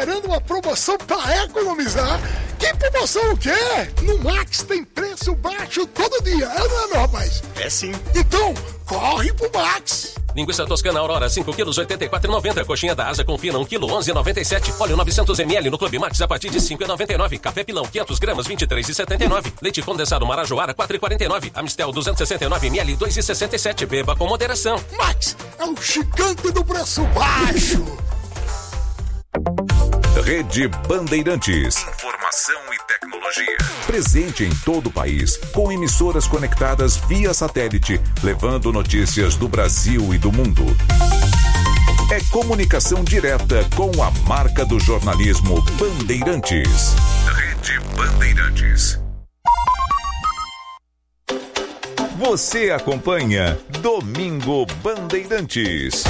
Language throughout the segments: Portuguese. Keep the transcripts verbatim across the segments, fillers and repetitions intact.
esperando uma promoção para economizar? Que promoção o quê? No Max tem preço baixo todo dia, é ou não é, meu rapaz? É sim. Então, corre pro Max. Linguiça toscana Aurora, cinco quilos, oitenta e quatro reais e noventa centavos. Coxinha da Asa Confina, um quilo, onze reais e noventa e sete centavos. Óleo novecentos mililitros no Clube Max a partir de cinco reais e noventa e nove centavos. Café Pilão, quinhentas gramas, vinte e três reais e setenta e nove centavos. Leite condensado Marajoara, quatro reais e quarenta e nove centavos. Amistel, duzentos e sessenta e nove mililitros, dois reais e sessenta e sete centavos. Beba com moderação. Max é o gigante do preço baixo. Rede Bandeirantes. Informação e tecnologia. Presente em todo o país, com emissoras conectadas via satélite, levando notícias do Brasil e do mundo. É comunicação direta com a marca do jornalismo Bandeirantes. Rede Bandeirantes. Você acompanha Domingo Bandeirantes.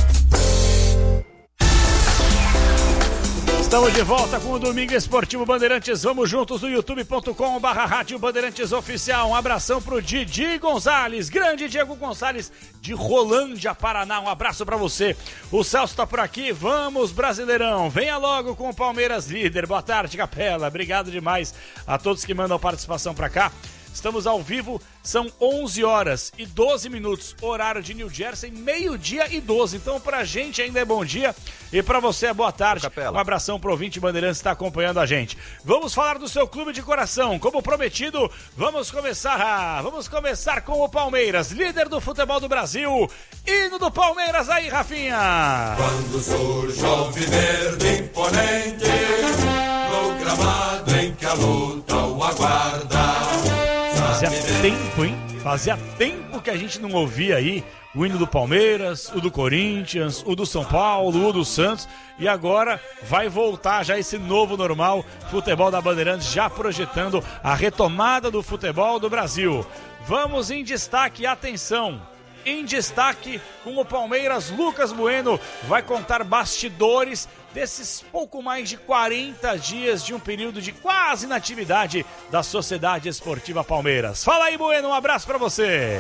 Estamos de volta com o Domingo Esportivo Bandeirantes. Vamos juntos no youtube ponto com barra Rádio Bandeirantes Oficial. Um abração pro Didi Gonçalves, grande Diego Gonçalves de Rolândia, Paraná. Um abraço pra você. O Celso tá por aqui. Vamos, Brasileirão. Venha logo com o Palmeiras líder. Boa tarde, Capela. Obrigado demais a todos que mandam participação pra cá. Estamos ao vivo, são onze horas e doze minutos, horário de New Jersey, meio-dia e doze. Então, pra gente ainda é bom dia e pra você é boa tarde. Um abração pro ouvinte Bandeirantes que está acompanhando a gente. Vamos falar do seu clube de coração. Como prometido, vamos começar a... vamos começar com o Palmeiras, líder do futebol do Brasil. Hino do Palmeiras aí, Rafinha. Quando surge o alviverde imponente, no gramado em que a luta o aguarda. Fazia tempo, hein? Fazia tempo que a gente não ouvia aí o hino do Palmeiras, o do Corinthians, o do São Paulo, o do Santos. E agora vai voltar já esse novo normal, futebol da Bandeirantes já projetando a retomada do futebol do Brasil. Vamos em destaque, atenção! Em destaque com o Palmeiras, Lucas Bueno vai contar bastidores desses pouco mais de quarenta dias de um período de quase inatividade da Sociedade Esportiva Palmeiras. Fala aí, Bueno, um abraço pra você.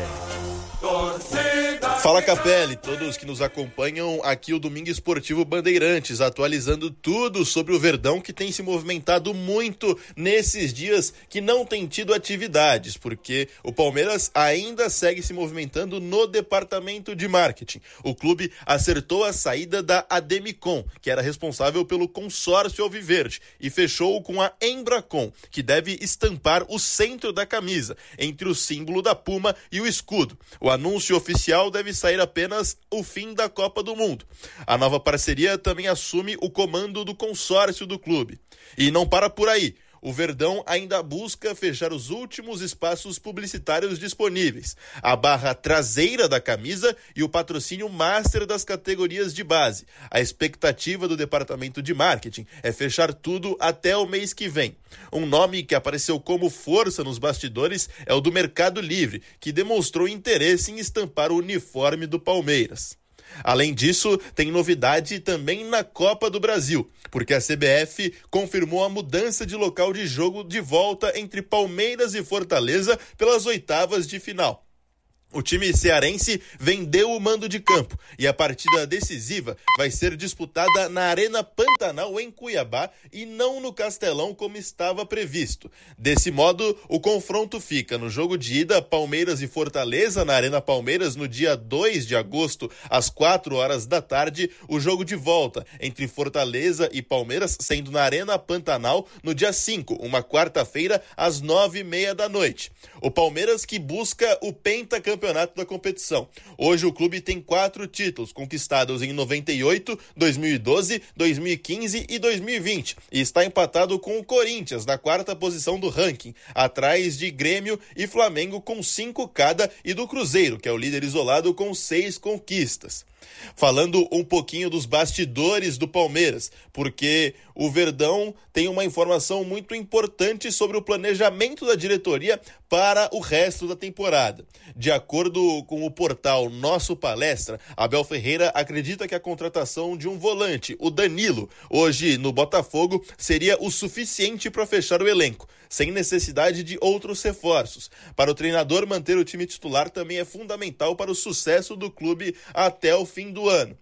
Fala, Capelli, todos que nos acompanham aqui o Domingo Esportivo Bandeirantes, atualizando tudo sobre o Verdão, que tem se movimentado muito nesses dias que não tem tido atividades, porque o Palmeiras ainda segue se movimentando no departamento de marketing. O clube acertou a saída da Ademicon, que era responsável pelo consórcio alviverde, e fechou com a Embracon, que deve estampar o centro da camisa, entre o símbolo da Puma e o escudo. O anúncio oficial deve sair apenas o fim da Copa do Mundo. A nova parceria também assume o comando do consórcio do clube. E não para por aí. O Verdão ainda busca fechar os últimos espaços publicitários disponíveis, a barra traseira da camisa e o patrocínio master das categorias de base. A expectativa do departamento de marketing é fechar tudo até o mês que vem. Um nome que apareceu como força nos bastidores é o do Mercado Livre, que demonstrou interesse em estampar o uniforme do Palmeiras. Além disso, tem novidade também na Copa do Brasil, porque a C B F confirmou a mudança de local de jogo de volta entre Palmeiras e Fortaleza pelas oitavas de final. O time cearense vendeu o mando de campo e a partida decisiva vai ser disputada na Arena Pantanal, em Cuiabá, e não no Castelão como estava previsto. Desse modo, o confronto fica no jogo de ida Palmeiras e Fortaleza na Arena Palmeiras no dia dois de agosto, às quatro horas da tarde, o jogo de volta entre Fortaleza e Palmeiras sendo na Arena Pantanal no dia cinco, uma quarta-feira, às nove e meia da noite. O Palmeiras que busca o pentacampeonato campeonato da competição. Hoje o clube tem quatro títulos conquistados em noventa e oito, dois mil e doze, dois mil e quinze e dois mil e vinte e está empatado com o Corinthians na quarta posição do ranking, atrás de Grêmio e Flamengo com cinco cada e do Cruzeiro, que é o líder isolado com seis conquistas. Falando um pouquinho dos bastidores do Palmeiras, porque o Verdão tem uma informação muito importante sobre o planejamento da diretoria para o resto da temporada. De acordo com o portal Nosso Palestra, Abel Ferreira acredita que a contratação de um volante, o Danilo, hoje no Botafogo, seria o suficiente para fechar o elenco, sem necessidade de outros reforços. Para o treinador, manter o time titular também é fundamental para o sucesso do clube até o fim do ano.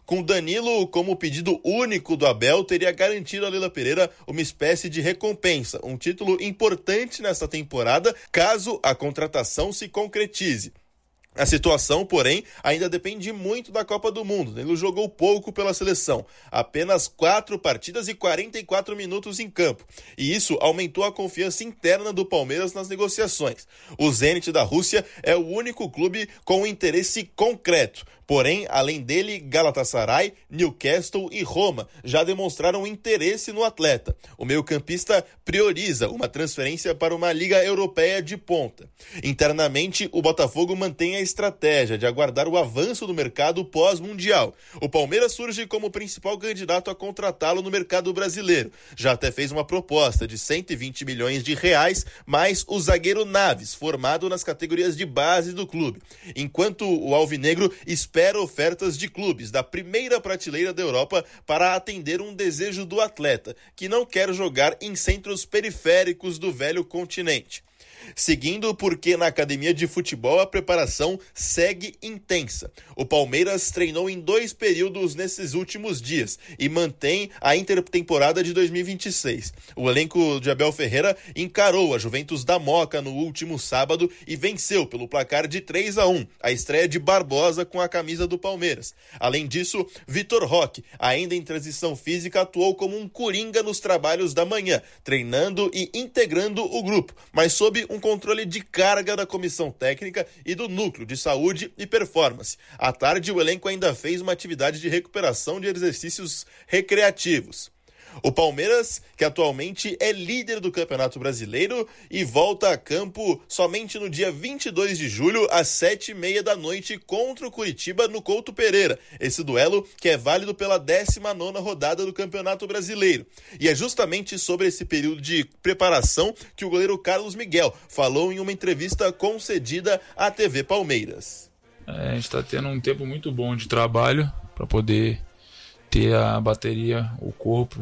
Com Danilo como pedido único do Abel, teria garantido a Leila Pereira uma espécie de recompensa, um título importante nesta temporada, caso a contratação se concretize. A situação, porém, ainda depende muito da Copa do Mundo. Ele jogou pouco pela seleção, apenas quatro partidas e quarenta e quatro minutos em campo. E isso aumentou a confiança interna do Palmeiras nas negociações. O Zenit da Rússia é o único clube com interesse concreto. Porém, além dele, Galatasaray, Newcastle e Roma já demonstraram interesse no atleta. O meio-campista prioriza uma transferência para uma liga europeia de ponta. Internamente, o Botafogo mantém a estratégia de aguardar o avanço do mercado pós-mundial. O Palmeiras surge como principal candidato a contratá-lo no mercado brasileiro. Já até fez uma proposta de cento e vinte milhões de reais, mais o zagueiro Naves, formado nas categorias de base do clube. Enquanto o alvinegro espera espera ofertas de clubes da primeira prateleira da Europa para atender um desejo do atleta, que não quer jogar em centros periféricos do velho continente. Seguindo porque na academia de futebol a preparação segue intensa. O Palmeiras treinou em dois períodos nesses últimos dias e mantém a intertemporada de dois mil e vinte e seis. O elenco de Abel Ferreira encarou a Juventus da Moca no último sábado e venceu pelo placar de três a um, a estreia de Barbosa com a camisa do Palmeiras. Além disso, Vitor Roque, ainda em transição física, atuou como um coringa nos trabalhos da manhã, treinando e integrando o grupo, mas sob um controle de carga da comissão técnica e do núcleo de saúde e performance. À tarde, o elenco ainda fez uma atividade de recuperação de exercícios recreativos. O Palmeiras, que atualmente é líder do Campeonato Brasileiro e volta a campo somente no dia vinte e dois de julho, às sete e meia da noite, contra o Curitiba no Couto Pereira. Esse duelo que é válido pela décima nona rodada do Campeonato Brasileiro. E é justamente sobre esse período de preparação que o goleiro Carlos Miguel falou em uma entrevista concedida à T V Palmeiras. É, a gente está tendo um tempo muito bom de trabalho para poder ter a bateria, o corpo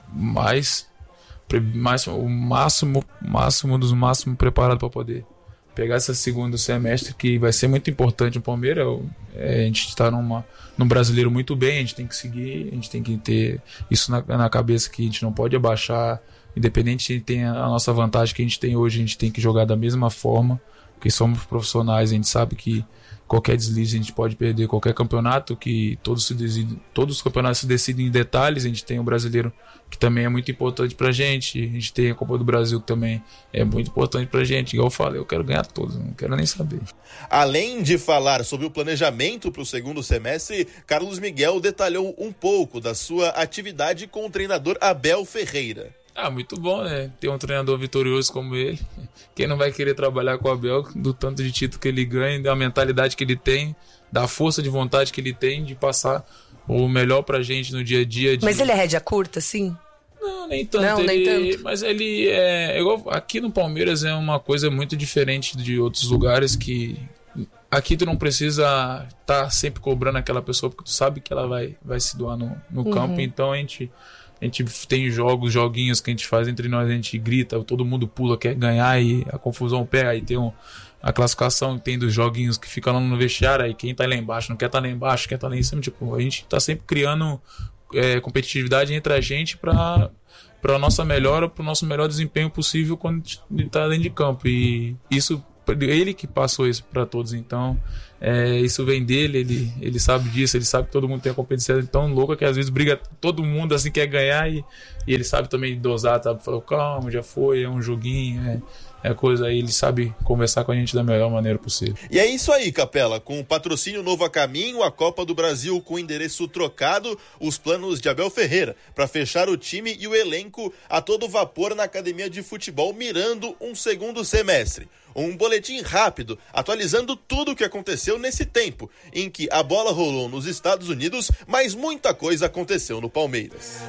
mais, mais o máximo, máximo dos máximos preparado para poder pegar esse segundo semestre, que vai ser muito importante no Palmeiras. É, a gente está numa num brasileiro muito bem, a gente tem que seguir, a gente tem que ter isso na, na cabeça, que a gente não pode abaixar, independente de ter a nossa vantagem que a gente tem hoje, a gente tem que jogar da mesma forma, porque somos profissionais, a gente sabe que qualquer deslize a gente pode perder qualquer campeonato, que todos, se decidem, todos os campeonatos se decidem em detalhes. A gente tem o brasileiro, que também é muito importante pra gente, a gente tem a Copa do Brasil, que também é muito importante pra gente. Igual eu falei, eu quero ganhar todos, não quero nem saber. Além de falar sobre o planejamento para o segundo semestre, Carlos Miguel detalhou um pouco da sua atividade com o treinador Abel Ferreira. Ah, muito bom, né? Ter um treinador vitorioso como ele. Quem não vai querer trabalhar com o Abel, do tanto de título que ele ganha, da mentalidade que ele tem, da força de vontade que ele tem de passar o melhor pra gente no dia a dia. De... Mas ele é rédea curta, sim? Não, nem tanto. Não, ele... nem tanto. Mas ele é... igual aqui no Palmeiras é uma coisa muito diferente de outros lugares, que aqui tu não precisa estar tá sempre cobrando aquela pessoa, porque tu sabe que ela vai, vai se doar no, no uhum. campo. Então a gente... A gente tem jogos, joguinhos que a gente faz entre nós, a gente grita, todo mundo pula, quer ganhar, e a confusão pega. Aí tem um, a classificação, tem dos joguinhos que ficam lá no vestiário, aí quem tá lá embaixo não quer tá lá embaixo, quer tá lá em cima. Tipo, a gente tá sempre criando é, competitividade entre a gente pra, pra nossa melhora, pro nosso melhor desempenho possível quando a gente tá dentro de campo. E isso, ele que passou isso pra todos, então... É, isso vem dele, ele, ele sabe disso, ele sabe que todo mundo tem a competição tão louca que às vezes briga todo mundo assim, quer ganhar, e, e ele sabe também dosar, sabe? Falou, calma, já foi, é um joguinho, é, é coisa aí, ele sabe conversar com a gente da melhor maneira possível. E é isso aí, Capela, com o patrocínio novo a caminho, a Copa do Brasil com endereço trocado, os planos de Abel Ferreira para fechar o time e o elenco a todo vapor na academia de futebol, mirando um segundo semestre. Um boletim rápido, atualizando tudo o que aconteceu nesse tempo, em que a bola rolou nos Estados Unidos, mas muita coisa aconteceu no Palmeiras.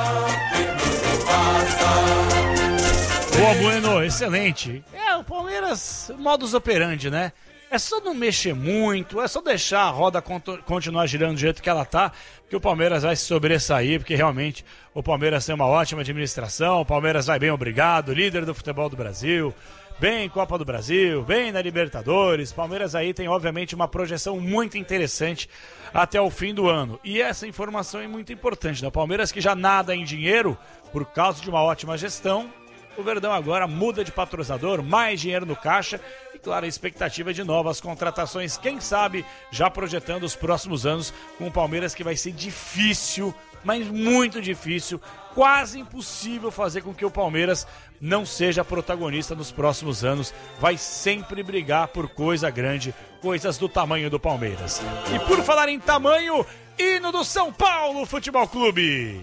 Boa, Bueno, excelente. É, o Palmeiras, modus operandi, né? É só não mexer muito, é só deixar a roda continuar girando do jeito que ela tá, que o Palmeiras vai se sobressair, porque realmente o Palmeiras tem uma ótima administração, o Palmeiras vai bem, obrigado, líder do futebol do Brasil, bem em Copa do Brasil, bem na Libertadores. Palmeiras aí tem, obviamente, uma projeção muito interessante até o fim do ano. E essa informação é muito importante, né? Palmeiras que já nada em dinheiro por causa de uma ótima gestão. O Verdão agora muda de patrocinador, mais dinheiro no caixa e, claro, a expectativa de novas contratações. Quem sabe já projetando os próximos anos com o Palmeiras, que vai ser difícil, mas muito difícil, quase impossível fazer com que o Palmeiras não seja protagonista nos próximos anos. Vai sempre brigar por coisa grande, coisas do tamanho do Palmeiras. E por falar em tamanho, hino do São Paulo Futebol Clube.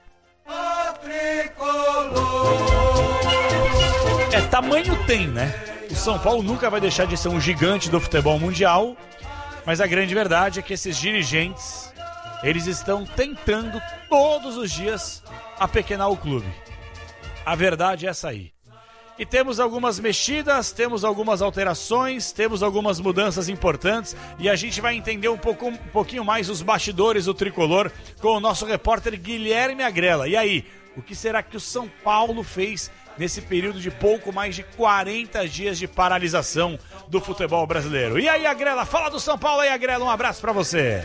É, tamanho tem, né? O São Paulo nunca vai deixar de ser um gigante do futebol mundial, mas a grande verdade é que esses dirigentes, eles estão tentando todos os dias apequenar o clube. A verdade é essa aí. E temos algumas mexidas, temos algumas alterações, temos algumas mudanças importantes e a gente vai entender um, pouco, um pouquinho mais os bastidores do Tricolor com o nosso repórter Guilherme Agrela. E aí, o que será que o São Paulo fez nesse período de pouco mais de quarenta dias de paralisação do futebol brasileiro? E aí, Agrela, fala do São Paulo aí, Agrela, um abraço pra você.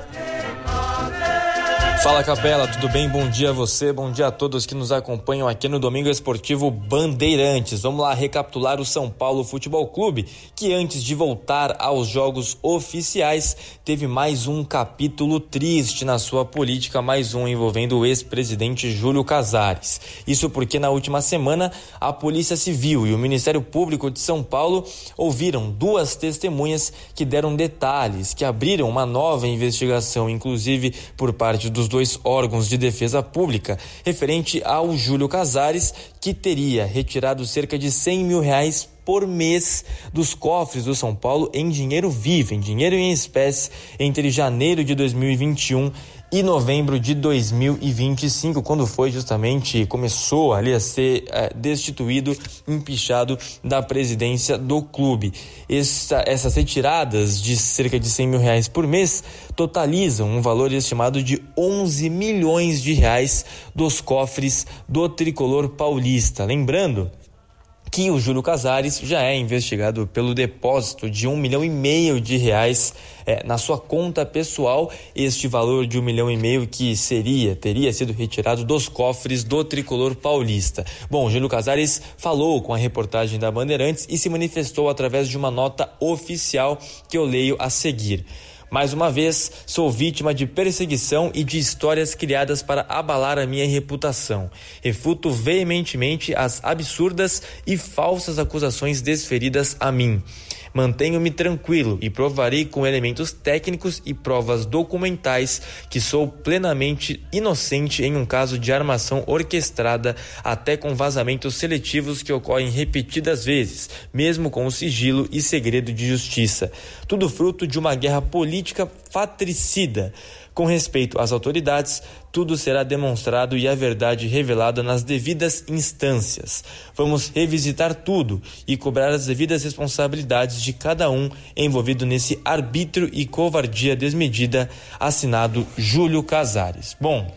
Fala, Capela, tudo bem? Bom dia a você, bom dia a todos que nos acompanham aqui no Domingo Esportivo Bandeirantes. Vamos lá recapitular o São Paulo Futebol Clube, que antes de voltar aos jogos oficiais, teve mais um capítulo triste na sua política, mais um envolvendo o ex-presidente Júlio Casares. Isso porque na última semana, a Polícia Civil e o Ministério Público de São Paulo ouviram duas testemunhas que deram detalhes, que abriram uma nova investigação, inclusive por parte dos dois órgãos de defesa pública, referente ao Júlio Casares, que teria retirado cerca de cem mil reais por mês dos cofres do São Paulo em dinheiro vivo, em dinheiro em espécie, entre janeiro de dois mil e vinte e um e novembro de dois mil e vinte e cinco, quando foi justamente, começou ali a ser é, destituído, empichado da presidência do clube. Essa, essas retiradas de cerca de cem mil reais por mês totalizam um valor estimado de onze milhões de reais dos cofres do tricolor paulista. Lembrando que o Júlio Casares já é investigado pelo depósito de um milhão e meio de reais é, na sua conta pessoal. Este valor de um milhão e meio que seria, teria sido retirado dos cofres do tricolor paulista. Bom, o Júlio Casares falou com a reportagem da Bandeirantes e se manifestou através de uma nota oficial que eu leio a seguir. Mais uma vez, sou vítima de perseguição e de histórias criadas para abalar a minha reputação. Refuto veementemente as absurdas e falsas acusações desferidas a mim. Mantenho-me tranquilo e provarei com elementos técnicos e provas documentais que sou plenamente inocente em um caso de armação orquestrada, até com vazamentos seletivos que ocorrem repetidas vezes, mesmo com o sigilo e segredo de justiça. Tudo fruto de uma guerra política fratricida. Com respeito às autoridades, tudo será demonstrado e a verdade revelada nas devidas instâncias. Vamos revisitar tudo e cobrar as devidas responsabilidades de cada um envolvido nesse arbítrio e covardia desmedida. Assinado Júlio Casares. Bom,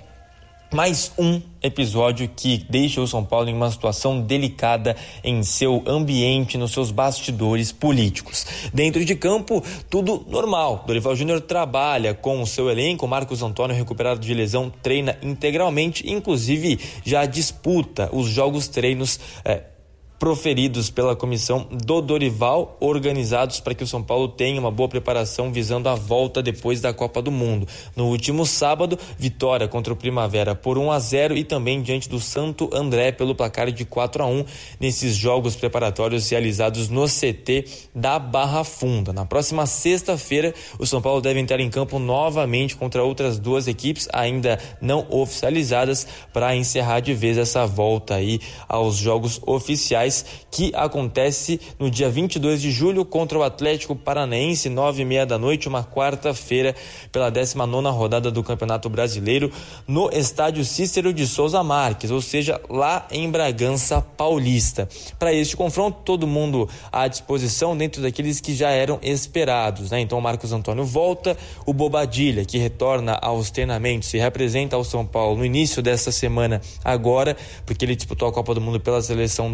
mais um episódio que deixa o São Paulo em uma situação delicada em seu ambiente, nos seus bastidores políticos. Dentro de campo, tudo normal. Dorival Júnior trabalha com o seu elenco, Marcos Antônio, recuperado de lesão, treina integralmente, inclusive já disputa os jogos treinos é, proferidos pela comissão do Dorival, organizados para que o São Paulo tenha uma boa preparação visando a volta depois da Copa do Mundo. No último sábado, vitória contra o Primavera por um a zero e também diante do Santo André pelo placar de quatro a um nesses jogos preparatórios realizados no C T da Barra Funda. Na próxima sexta-feira, o São Paulo deve entrar em campo novamente contra outras duas equipes ainda não oficializadas para encerrar de vez essa volta aí aos jogos oficiais, que acontece no dia vinte e dois de julho contra o Atlético Paranaense, nove e meia da noite, uma quarta-feira, pela décima nona rodada do Campeonato Brasileiro, no estádio Cícero de Souza Marques, ou seja, lá em Bragança Paulista. Para este confronto, todo mundo à disposição dentro daqueles que já eram esperados, né? Então o Marcos Antônio volta, o Bobadilha, que retorna aos treinamentos e representa ao São Paulo no início dessa semana agora, porque ele disputou a Copa do Mundo pela seleção do Paraguai.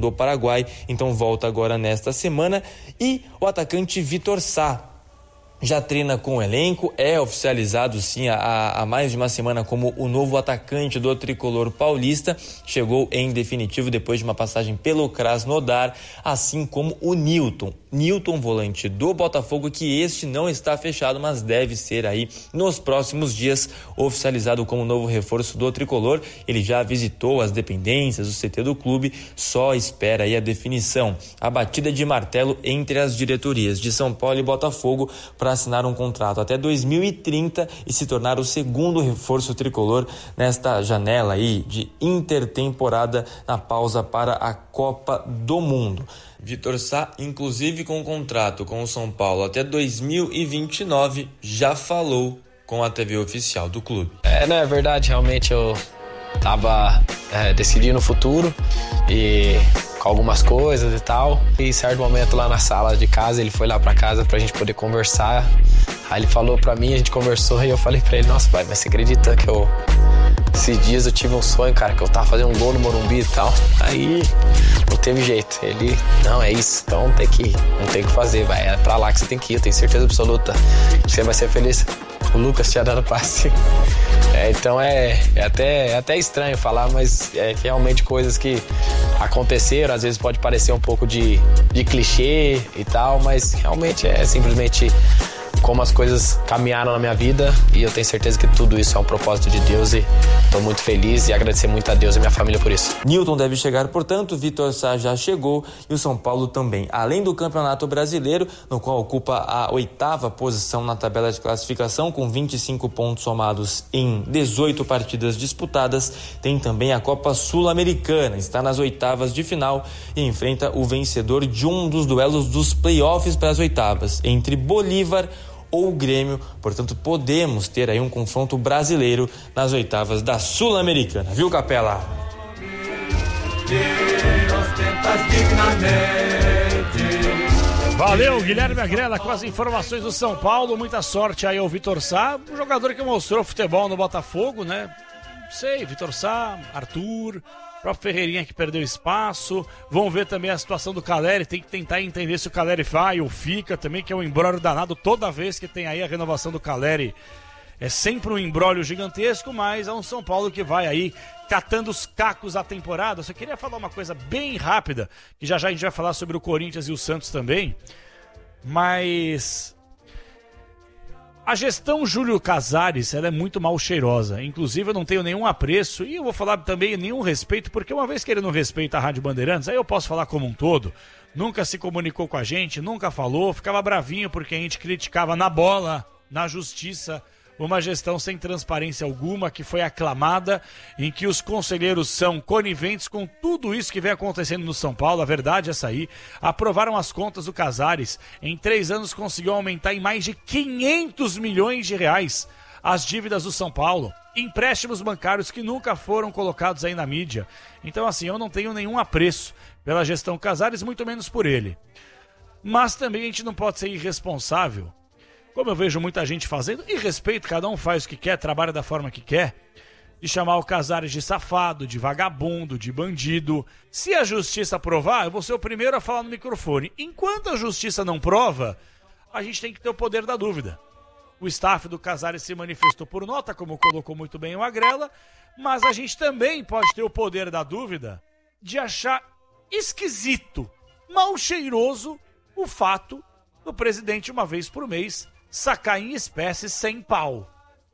Paraguai, então volta agora nesta semana. E o atacante Vitor Sá já treina com o elenco, é oficializado sim há, há mais de uma semana como o novo atacante do tricolor paulista, chegou em definitivo depois de uma passagem pelo Krasnodar, assim como o Nilton. Nilton, volante do Botafogo, que este não está fechado, mas deve ser aí nos próximos dias oficializado como novo reforço do tricolor. Ele já visitou as dependências, o C T do clube, só espera aí a definição, a batida de martelo entre as diretorias de São Paulo e Botafogo para assinar um contrato até dois mil e trinta e se tornar o segundo reforço tricolor nesta janela aí de intertemporada na pausa para a Copa do Mundo. Vitor Sá, inclusive com um contrato com o São Paulo até dois mil e vinte e nove, já falou com a T V oficial do clube. É, não é verdade, realmente eu tava é, decidindo o futuro e com algumas coisas e tal. E em certo momento lá na sala de casa, ele foi lá pra casa pra gente poder conversar. Aí ele falou pra mim, a gente conversou e eu falei pra ele, nossa pai, mas você acredita que eu... Esses dias eu tive um sonho, cara, que eu tava fazendo um gol no Morumbi e tal. Aí não teve jeito. Ele, não, é isso, então tem que ir, não tem o que fazer, vai, é pra lá que você tem que ir, eu tenho certeza absoluta que você vai ser feliz. O Lucas tinha dado passe. É, então é, é, até, é até estranho falar, mas é realmente coisas que aconteceram, às vezes pode parecer um pouco de, de clichê e tal, mas realmente é simplesmente como as coisas caminharam na minha vida e eu tenho certeza que tudo isso é um propósito de Deus e estou muito feliz e agradecer muito a Deus e minha família por isso. Nilton deve chegar, portanto, Vitor Sá já chegou e o São Paulo também. Além do Campeonato Brasileiro, no qual ocupa a oitava posição na tabela de classificação com vinte e cinco pontos somados em dezoito partidas disputadas, tem também a Copa Sul-Americana, está nas oitavas de final e enfrenta o vencedor de um dos duelos dos playoffs para as oitavas, entre Bolívar ou o Grêmio, portanto podemos ter aí um confronto brasileiro nas oitavas da Sul-Americana, viu, Capela? Valeu, Guilherme Agrela com as informações do São Paulo, muita sorte aí ao Vitor Sá, um jogador que mostrou futebol no Botafogo, né? Não sei, Vitor Sá, Arthur, próprio Ferreirinha que perdeu espaço. Vamos ver também a situação do Caleri. Tem que tentar entender se o Caleri vai ou fica também, que é um imbróglio danado. Toda vez que tem aí a renovação do Caleri é sempre um imbróglio gigantesco, mas é um São Paulo que vai aí catando os cacos da temporada. Eu só queria falar uma coisa bem rápida, que já já a gente vai falar sobre o Corinthians e o Santos também, mas a gestão Júlio Casares, ela é muito mal cheirosa. Inclusive eu não tenho nenhum apreço e eu vou falar também nenhum respeito, porque uma vez que ele não respeita a Rádio Bandeirantes, aí eu posso falar como um todo, nunca se comunicou com a gente, nunca falou, ficava bravinho porque a gente criticava na bola, na justiça, uma gestão sem transparência alguma, que foi aclamada, em que os conselheiros são coniventes com tudo isso que vem acontecendo no São Paulo. A verdade é essa aí. Aprovaram as contas do Casares. Em três anos conseguiu aumentar em mais de quinhentos milhões de reais as dívidas do São Paulo. Empréstimos bancários que nunca foram colocados aí na mídia. Então, assim, eu não tenho nenhum apreço pela gestão Casares, muito menos por ele. Mas também a gente não pode ser irresponsável, como eu vejo muita gente fazendo, e respeito, cada um faz o que quer, trabalha da forma que quer, de chamar o Casares de safado, de vagabundo, de bandido. Se a justiça provar, eu vou ser o primeiro a falar no microfone. Enquanto a justiça não prova, a gente tem que ter o poder da dúvida. O staff do Casares se manifestou por nota, como colocou muito bem o Agrela, mas a gente também pode ter o poder da dúvida de achar esquisito, mal cheiroso, o fato do presidente, uma vez por mês, sacar em espécie sem pau.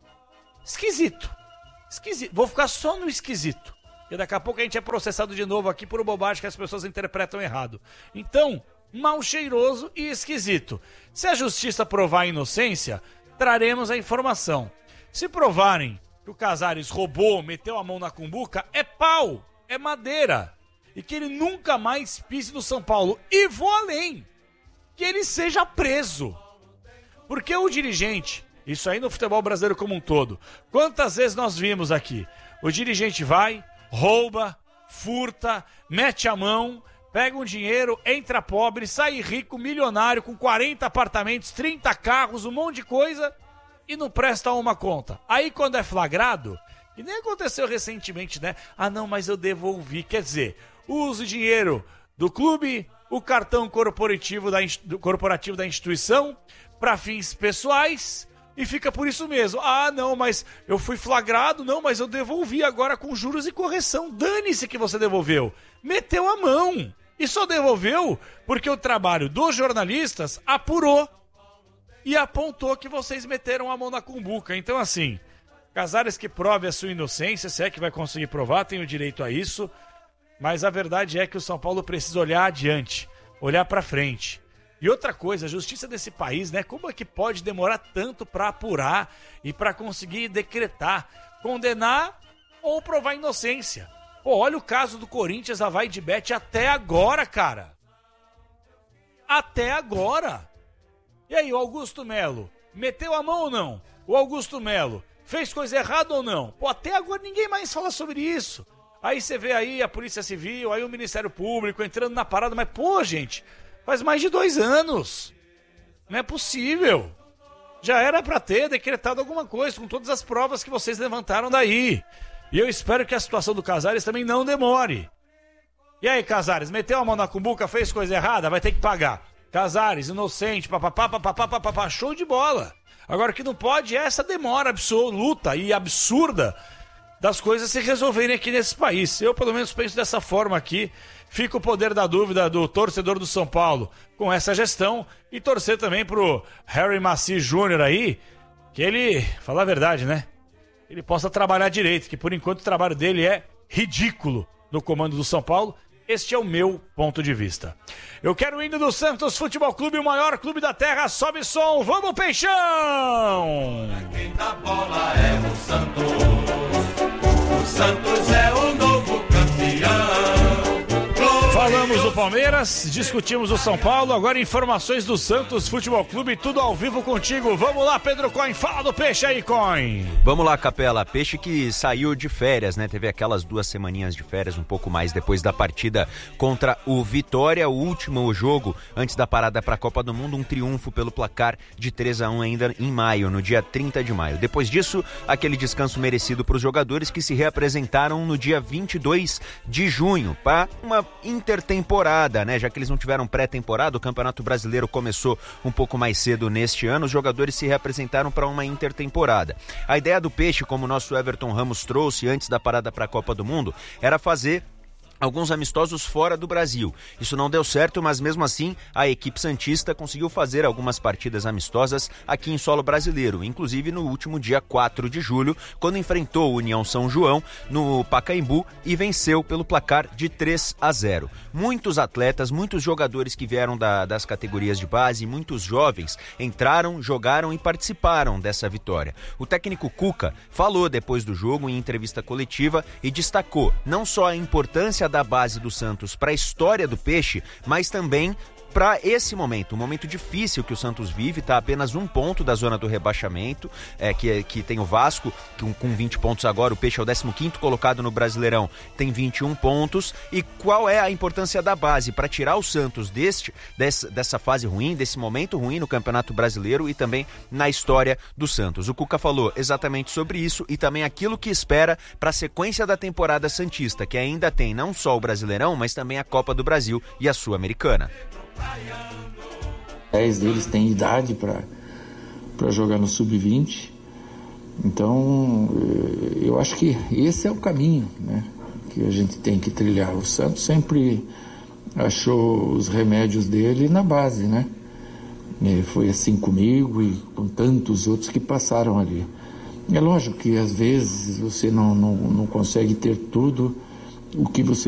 Esquisito. Esquisito. Vou ficar só no esquisito. E daqui a pouco a gente é processado de novo aqui por bobagem que as pessoas interpretam errado. Então, mal cheiroso e esquisito. Se a justiça provar a inocência, traremos a informação. Se provarem que o Casares roubou, meteu a mão na cumbuca, é pau, é madeira. E que ele nunca mais pise no São Paulo. E vou além. Que ele seja preso. Porque o dirigente, isso aí no futebol brasileiro como um todo, quantas vezes nós vimos aqui, o dirigente vai, rouba, furta, mete a mão, pega um dinheiro, entra pobre, sai rico, milionário, com quarenta apartamentos, trinta carros, um monte de coisa, e não presta uma conta. Aí quando é flagrado, e nem aconteceu recentemente, né? Ah não, mas eu devolvi, quer dizer, usa o dinheiro do clube, o cartão corporativo da, corporativo da instituição para fins pessoais e fica por isso mesmo. Ah, não, mas eu fui flagrado, não, mas eu devolvi agora com juros e correção. Dane-se que você devolveu. Meteu a mão e só devolveu porque o trabalho dos jornalistas apurou e apontou que vocês meteram a mão na cumbuca. Então, assim, Casares que prove a sua inocência, se é que vai conseguir provar, tem o direito a isso. Mas a verdade é que o São Paulo precisa olhar adiante, olhar pra frente. E outra coisa, a justiça desse país, né? Como é que pode demorar tanto pra apurar e pra conseguir decretar, condenar ou provar inocência? Pô, olha o caso do Corinthians, a vai de bet até agora, cara. Até agora. E aí, o Augusto Melo, meteu a mão ou não? O Augusto Melo fez coisa errada ou não? Pô, até agora ninguém mais fala sobre isso. Aí você vê aí a Polícia Civil, aí o Ministério Público entrando na parada, mas pô, gente, faz mais de dois anos. Não é possível. Já era pra ter decretado alguma coisa com todas as provas que vocês levantaram daí. E eu espero que a situação do Casares também não demore. E aí, Casares, meteu a mão na cumbuca, fez coisa errada, vai ter que pagar. Casares, inocente, papapá, papapá, papapá, show de bola. Agora o que não pode é essa demora absoluta e absurda das coisas se resolverem aqui nesse país. Eu, pelo menos, penso dessa forma aqui. Fica o poder da dúvida do torcedor do São Paulo com essa gestão e torcer também pro Harry Maci Júnior aí, que ele, falar a verdade, né? Ele possa trabalhar direito, que por enquanto o trabalho dele é ridículo no comando do São Paulo. Este é o meu ponto de vista. Eu quero o hino do Santos Futebol Clube, o maior clube da terra. Sobe som, vamos, Peixão! Quem dá bola é o Santos. O Santos é o novo campeão. Falamos do Palmeiras, discutimos o São Paulo, agora informações do Santos Futebol Clube, tudo ao vivo contigo. Vamos lá, Pedro Coin, fala do Peixe aí, Coin. Vamos lá, Capela. Peixe que saiu de férias, né? Teve aquelas duas semaninhas de férias, um pouco mais depois da partida contra o Vitória, o último jogo antes da parada para a Copa do Mundo, um triunfo pelo placar de três a um ainda em maio, no dia trinta de maio. Depois disso, aquele descanso merecido para os jogadores que se reapresentaram no dia vinte e dois de junho para uma intertemporada, né? Já que eles não tiveram pré-temporada, o Campeonato Brasileiro começou um pouco mais cedo neste ano, os jogadores se reapresentaram para uma intertemporada. A ideia do Peixe, como o nosso Everton Ramos trouxe antes da parada para a Copa do Mundo, era fazer alguns amistosos fora do Brasil. Isso não deu certo, mas mesmo assim a equipe santista conseguiu fazer algumas partidas amistosas aqui em solo brasileiro, inclusive no último dia quatro de julho, quando enfrentou o União São João no Pacaembu e venceu pelo placar de três a zero. Muitos atletas, muitos jogadores que vieram da, das categorias de base, muitos jovens entraram, jogaram e participaram dessa vitória. O técnico Cuca falou depois do jogo em entrevista coletiva e destacou não só a importância da base do Santos para a história do Peixe, mas também para esse momento, um momento difícil que o Santos vive, está apenas um ponto da zona do rebaixamento, é, que, que tem o Vasco, que, com vinte pontos agora, o Peixe é o décimo quinto colocado no Brasileirão, tem vinte e um pontos, e qual é a importância da base para tirar o Santos deste, dessa, dessa fase ruim, desse momento ruim no Campeonato Brasileiro e também na história do Santos. O Cuca falou exatamente sobre isso e também aquilo que espera para a sequência da temporada santista, que ainda tem não só o Brasileirão, mas também a Copa do Brasil e a Sul-Americana. dez deles têm idade para para jogar no sub vinte, então eu acho que esse é o caminho, né, que a gente tem que trilhar. O Santos sempre achou os remédios dele na base, né? E foi assim comigo e com tantos outros que passaram ali. É lógico que às vezes você não, não, não consegue ter tudo o que você